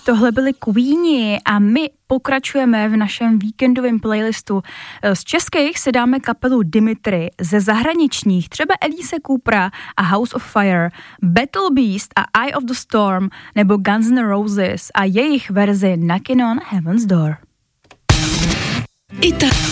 Tohle byli Queeni a my pokračujeme v našem víkendovém playlistu. Z českých si dáme kapelu Dimitri, ze zahraničních třeba Elise Coopera a House of Fire, Battle Beast a Eye of the Storm nebo Guns N' Roses a jejich verzi Knockin' on Heaven's Door.